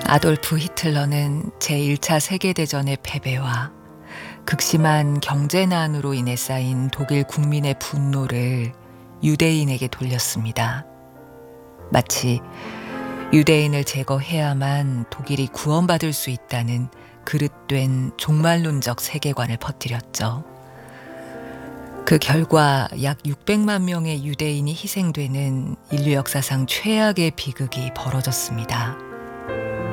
아돌프 히틀러는 제1차 세계대전의 패배와 극심한 경제난으로 인해 쌓인 독일 국민의 분노를 유대인에게 돌렸습니다. 마치 유대인을 제거해야만 독일이 구원받을 수 있다는 그릇된 종말론적 세계관을 퍼뜨렸죠. 그 결과 약 600만 명의 유대인이 희생되는 인류 역사상 최악의 비극이 벌어졌습니다.